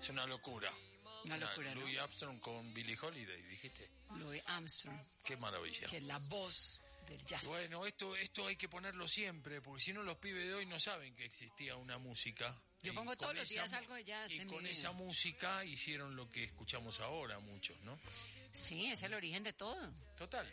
Es una locura. Una locura, ¿no? Louis Armstrong con Billie Holiday, dijiste. Louis Armstrong. Qué maravilla. Que es la voz del jazz. Bueno, esto hay que ponerlo siempre, porque si no los pibes de hoy no saben que existía una música. Yo pongo todos los días algo de jazz y en con mi esa vida. música hicieron lo que escuchamos ahora muchos, ¿no? Sí, es el origen de todo. Total.